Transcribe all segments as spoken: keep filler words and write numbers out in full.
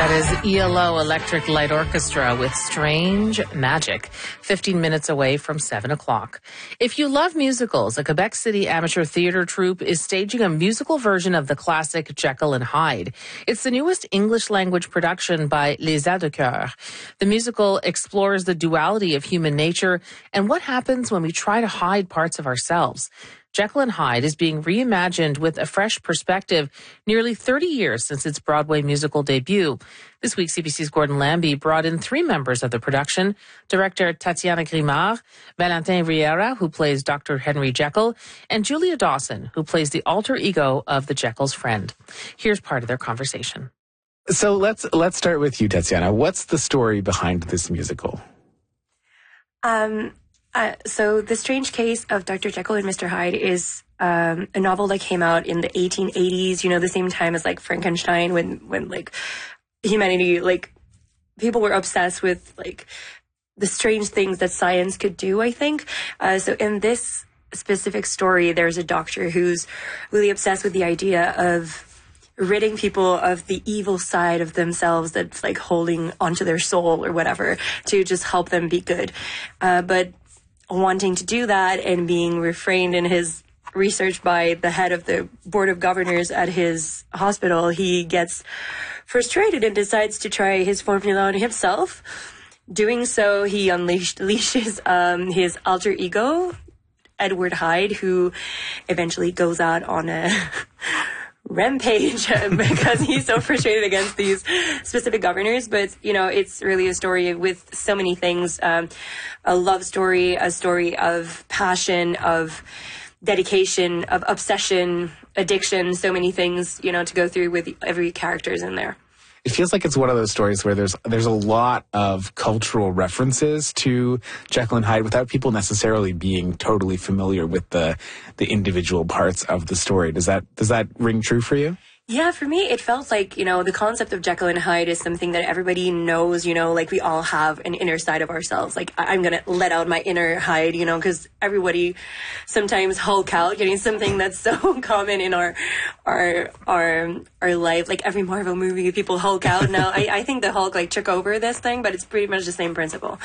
That is E L O Electric Light Orchestra with Strange Magic, fifteen minutes away from seven o'clock. If you love musicals, a Quebec City amateur theater troupe is staging a musical version of the classic Jekyll and Hyde. It's the newest English language production by Les As de Coeur. The musical explores the duality of human nature and what happens when we try to hide parts of ourselves. Jekyll and Hyde is being reimagined with a fresh perspective nearly thirty years since its Broadway musical debut. This week, C B C's Gordon Lambie brought in three members of the production: director Tatiana Grimard, Valentin Riera, who plays Doctor Henry Jekyll, and Julia Dawson, who plays the alter ego of the Jekyll's friend. Here's part of their conversation. So let's let's start with you, Tatiana. What's the story behind this musical? Um... Uh, so The Strange Case of Doctor Jekyll and Mister Hyde is um, a novel that came out in the eighteen eighties, you know, the same time as like Frankenstein, when, when like humanity, like people were obsessed with like the strange things that science could do, I think. Uh, so in this specific story, there's a doctor who's really obsessed with the idea of ridding people of the evil side of themselves that's like holding onto their soul or whatever to just help them be good. Uh, but wanting to do that and being refrained in his research by the head of the board of governors at his hospital, he gets frustrated and decides to try his formula on himself. Doing so, he unleashed, unleashes um, his alter ego, Edward Hyde, who eventually goes out on a rampage because he's so frustrated against these specific governors. But, you know, it's really a story with so many things. Um, a love story, a story of passion, of dedication, of obsession, addiction, so many things, you know, to go through with every character's in there. It feels like it's one of those stories where there's there's a lot of cultural references to Jekyll and Hyde without people necessarily being totally familiar with the the individual parts of the story. Does that does that ring true for you? Yeah, for me, it felt like, you know, the concept of Jekyll and Hyde is something that everybody knows, you know, like we all have an inner side of ourselves. Like, I- I'm going to let out my inner Hyde, you know, because everybody sometimes Hulk out, you know, something that's so common in our, our, our, our life. Like every Marvel movie, people Hulk out. Now, I, I think the Hulk like took over this thing, but it's pretty much the same principle.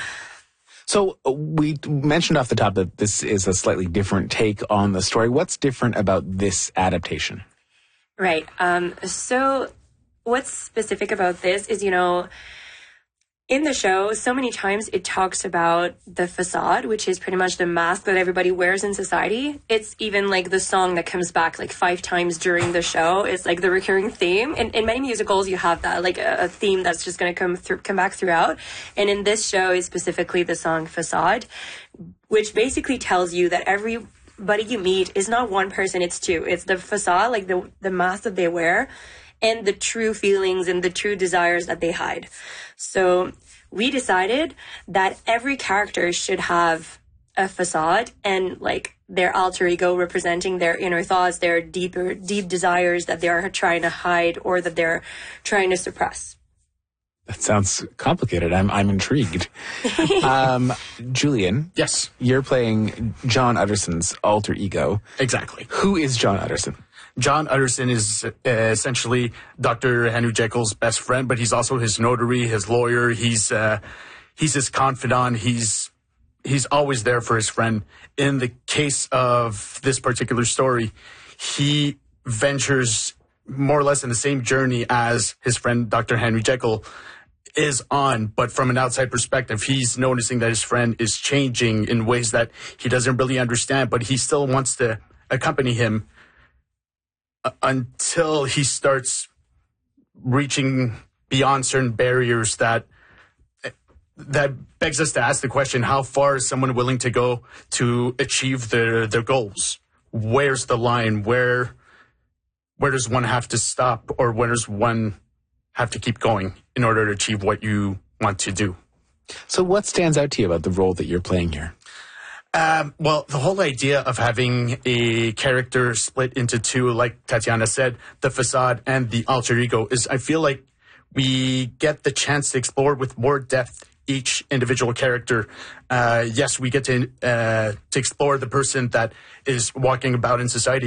So we mentioned off the top that this is a slightly different take on the story. What's different about this adaptation? Right. Um, so what's specific about this is, you know, in the show, so many times it talks about the facade, which is pretty much the mask that everybody wears in society. It's even like the song that comes back like five times during the show. It's like the recurring theme. In, in many musicals, you have that, like a, a theme that's just going to come through, come back throughout. And in this show is specifically the song Facade, which basically tells you that every buddy you meet is not one person, it's two. It's the facade, like the the mask that they wear, and the true feelings and the true desires that they hide. So we decided that every character should have a facade and like their alter ego representing their inner thoughts, their deeper, deep desires that they are trying to hide or that they're trying to suppress. That sounds complicated. I'm I'm intrigued. um, Julian. Yes. You're playing John Utterson's alter ego. Exactly. Who is John Utterson? John Utterson is uh, essentially Doctor Henry Jekyll's best friend, but he's also his notary, his lawyer. He's uh, he's his confidant. He's he's always there for his friend. In the case of this particular story, he ventures more or less in the same journey as his friend Doctor Henry Jekyll is on, but from an outside perspective, he's noticing that his friend is changing in ways that he doesn't really understand, but he still wants to accompany him uh, until he starts reaching beyond certain barriers that that begs us to ask the question, how far is someone willing to go to achieve their their goals? Where's the line? Where where does one have to stop, or where does one have to keep going in order to achieve what you want to do? So what stands out to you about the role that you're playing here? Um, well, the whole idea of having a character split into two, like Tatiana said, the facade and the alter ego, is I feel like we get the chance to explore with more depth each individual character. Uh, yes, we get to uh, to explore the person that is walking about in society